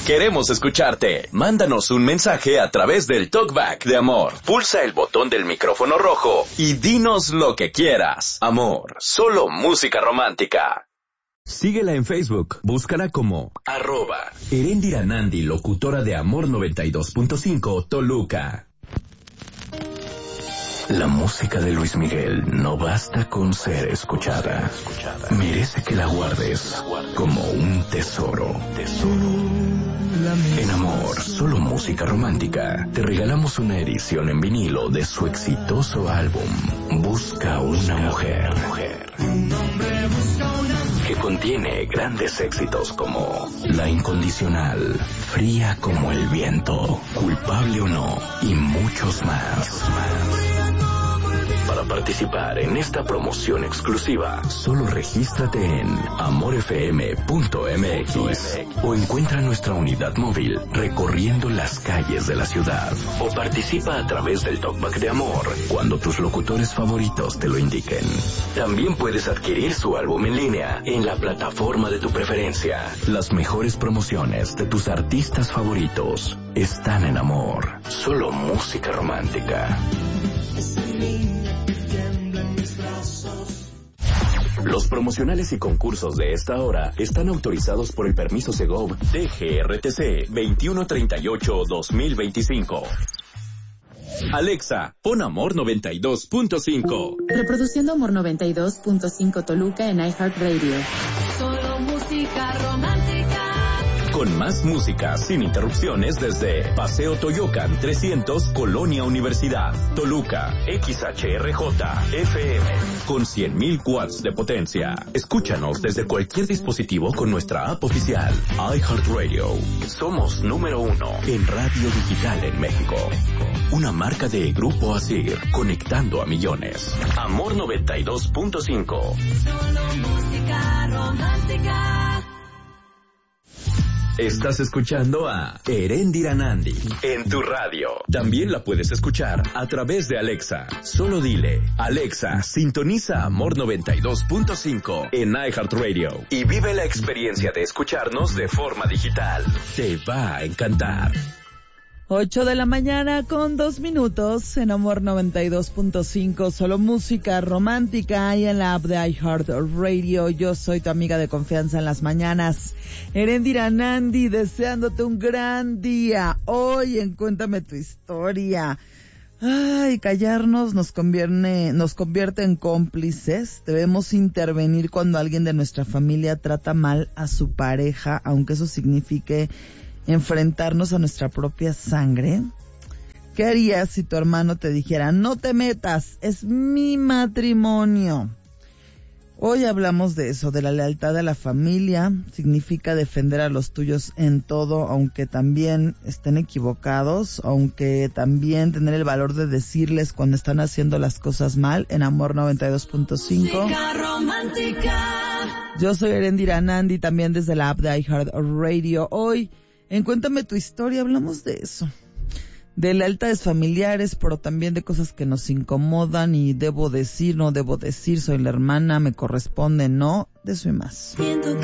Queremos escucharte. Mándanos un mensaje a través del Talkback de Amor. Pulsa el botón del micrófono rojo y dinos lo que quieras. Amor, solo música romántica. Síguela en Facebook, búscala como @Erendira Nandi, locutora de Amor 92.5 Toluca. La música de Luis Miguel no basta con ser escuchada. Merece que la guardes como un tesoro. En Amor, solo música romántica, te regalamos una edición en vinilo de su exitoso álbum Busca una mujer, que contiene grandes éxitos como La Incondicional, Fría como el viento, Culpable o no y muchos más. Para participar en esta promoción exclusiva, solo regístrate en amorfm.mx o encuentra nuestra unidad móvil recorriendo las calles de la ciudad, o participa a través del Talkback de Amor cuando tus locutores favoritos te lo indiquen. También puedes adquirir su álbum en línea en la plataforma de tu preferencia. Las mejores promociones de tus artistas favoritos están en Amor, solo música romántica. Los promocionales y concursos de esta hora están autorizados por el permiso Segov DGRTC 2138-2025. Alexa, pon Amor 92.5. Reproduciendo Amor 92.5 Toluca en iHeartRadio. Solo música romántica. Con más música sin interrupciones desde Paseo Toyocan 300, Colonia Universidad, Toluca, XHRJ, FM, con 100,000 watts de potencia. Escúchanos desde cualquier dispositivo con nuestra app oficial, iHeartRadio. Somos número 1 en radio digital en México. Una marca de Grupo Asir, conectando a millones. Amor 92.5. Solo música romántica. Estás escuchando a Erendira Nandi en tu radio. También la puedes escuchar a través de Alexa. Solo dile, Alexa, sintoniza Amor 92.5 en iHeartRadio y vive la experiencia de escucharnos de forma digital. Te va a encantar. 8 de la mañana con 2 minutos en Amor 92.5, solo música romántica, y en la app de iHeartRadio. Yo soy tu amiga de confianza en las mañanas, Erendira Nandi, deseándote un gran día. Hoy en Cuéntame tu historia. Ay, callarnos nos convierte en cómplices. Debemos intervenir cuando alguien de nuestra familia trata mal a su pareja, aunque eso signifique enfrentarnos a nuestra propia sangre. ¿Qué harías si tu hermano te dijera, no te metas, es mi matrimonio? Hoy hablamos de eso, de la lealtad a la familia. Significa defender a los tuyos en todo, aunque también estén equivocados, aunque también tener el valor de decirles cuando están haciendo las cosas mal, en Amor 92.5. Yo soy Erendira Nandi, también desde la app de iHeartRadio. Hoy en Cuéntame tu historia hablamos de eso, de lealtades familiares, pero también de cosas que nos incomodan y debo decir, no debo decir, soy la hermana, me corresponde, no, de eso y más. Siento